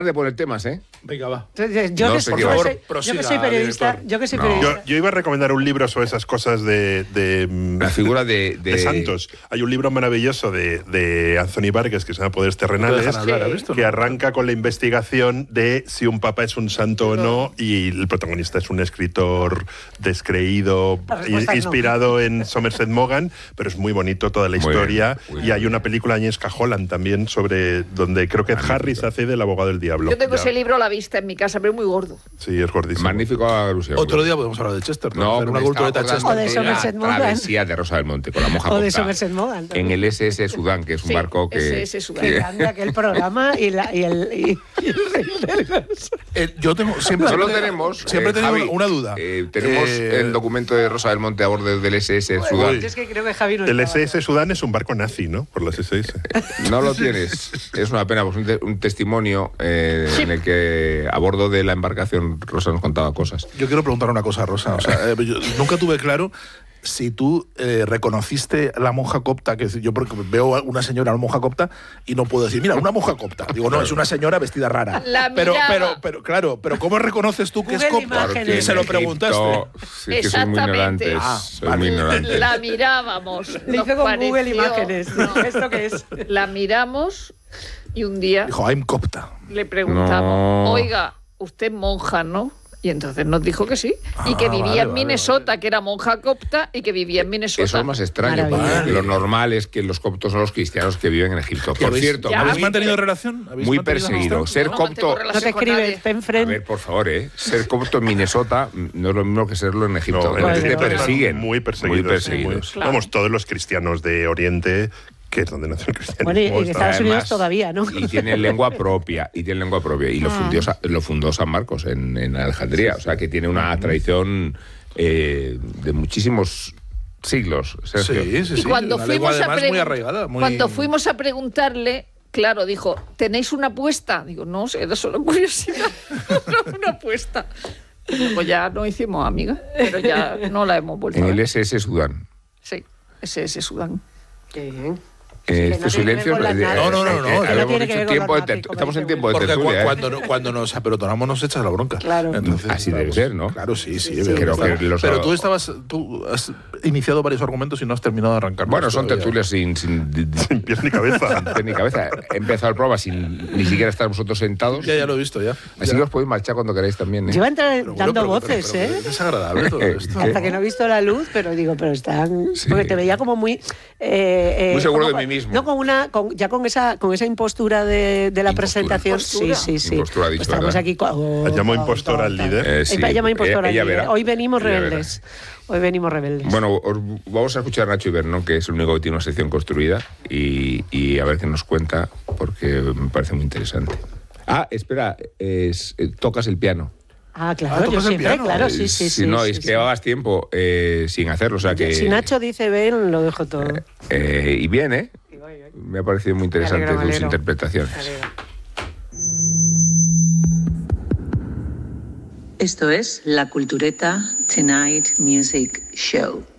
de poner temas, ¿eh? Venga, va. Yo No que sé qué va. soy periodista, Yo iba a recomendar un libro sobre esas cosas de La figura de santos. Hay un libro maravilloso de Anthony Vargas que se llama Poderes Terrenales, que arranca con la investigación de si un papa es un santo o no, y el protagonista es un escritor descreído, inspirado en Somerset Maugham, pero es muy bonito toda la historia. Muy y hay una película de Agnieszka Holland también sobre donde creo que Harris hace del abogado del diablo. Yo tengo ese libro a la vista en mi casa, pero es muy gordo. Sí, es gordísimo. Magnífico alusión. Otro día podemos hablar de Chester. No, hacer una cultureta Chester. O de Somerset Maugham. La travesía de Rosa del Monte con la monja O de copta Somerset Maugham también. en el SS Sudán, que es un barco que... SS Sudán. Qué grande aquel programa y el rey del gas. Yo tengo siempre. Solo tenemos... Siempre he tenido Javi, una duda. tenemos el documento de Rosa del Monte a bordo del SS Sudán. Yo es que creo que Javi no El estaba. SS Sudán es un barco nazi, ¿no? Por las SS. No lo tienes. Es una pena, pues un testimonio en el que a bordo de la embarcación Rosa nos contaba cosas. Yo quiero preguntar una cosa, Rosa. O sea, yo nunca tuve claro si tú reconociste la monja copta, que yo porque veo a una señora, una monja copta, y no puedo decir, mira, una monja copta. Digo, no, es una señora vestida rara. Pero claro, pero ¿cómo reconoces tú que es Google copta? Imágenes. Y se lo preguntaste. Sí, que soy muy ignorante. Soy muy ignorante. La mirábamos. Le hice con Google Imágenes. No. ¿Esto qué es? La miramos y un día Dijo, I'm copta. le preguntamos, No. oiga, usted es monja, ¿no? Y entonces nos dijo que sí. Y que vivía en Minnesota, que era monja copta y que vivía en Minnesota. Eso es más extraño, Maravilla. porque lo normal es que los coptos son los cristianos que viven en Egipto. Por cierto, Ya, ¿Habéis muy- mantenido relación? muy perseguido. Ser No copto... mantengo No relación te con nadie. escribes, ven A frente. ver, por favor, ser copto en Minnesota no es lo mismo que serlo en Egipto. No, En en te Egipto persiguen. están muy perseguidos. Muy perseguidos. Claro. Vamos, todos los cristianos de Oriente, que es donde nació el cristianismo. Bueno, y en está- Estados Unidos Además, todavía, ¿no? Y tienen lengua propia. Y lo fundó San Marcos en Alejandría. O sea, que tiene una tradición de muchísimos siglos, Sergio. Sí. Y cuando Una lengua, fuimos, además, muy arraigada. Muy... cuando fuimos a preguntarle, claro, dijo, ¿tenéis una apuesta? Digo, no, era solo curiosidad. Una apuesta. Y luego ya no hicimos amigas, pero ya no la hemos vuelto En a el ver. SS Sudán. Sí, ese es Sudán. Qué bien. Este no tiene silencio... que ver con las naves. No. habíamos tiene que dicho ver con tiempo los de nazis, como estamos en dice tiempo de Porque tertulia. cuando nos apelotonamos nos echas la bronca. Claro. Entonces, Así debe ser, ¿no? Claro, sí. Creo que los- Pero tú has iniciado varios argumentos y no has terminado de arrancar. Bueno, son tertulias sin Sin pies ni cabeza. pies ni cabeza. He empezado el programa sin ni siquiera estar vosotros sentados. Ya lo he visto, ya. Así que os podéis marchar cuando queráis también, ¿eh? Yo iba a entrar Pero bueno, dando pero voces, pero ¿eh? Es desagradable todo esto. Hasta que no he visto la luz, pero digo, pero están... Sí. Porque te veía como muy... Muy seguro como de mí mismo. No, con esa impostura de la Impostura. presentación. Impostura. Sí. Impostura, ha dicho, Estamos ¿verdad? aquí... Llamó impostora al líder. Sí. Llama impostora al Ella líder. verá. Hoy venimos Ella rebeldes. Hoy venimos rebeldes. Bueno, vamos a escuchar a Nacho Ibernón, que es el único que tiene una sección construida, y a ver qué nos cuenta, porque me parece muy interesante. Ah, espera, tocas el piano. Ah, claro, yo ¿tocas el siempre, piano? claro, sí. Si no, es que llevabas tiempo sin hacerlo, o sea que... Si Nacho dice ven, lo dejo todo. Y bien, ¿eh? Me ha parecido muy interesante Me alegro. tus interpretaciones. Esto es La Cultureta Tonight Music Show.